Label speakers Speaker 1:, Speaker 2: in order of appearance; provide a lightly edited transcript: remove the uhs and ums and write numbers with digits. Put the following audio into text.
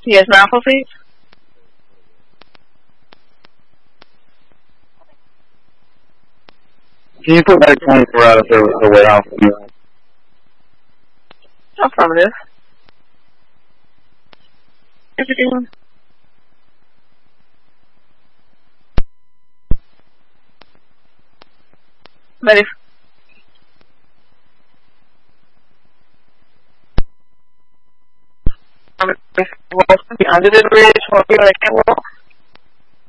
Speaker 1: Yes, raffle please.
Speaker 2: Can you put back 24 out of the warehouse?
Speaker 1: Affirmative. Everything. Ready. Under the bridge, will be like that wall.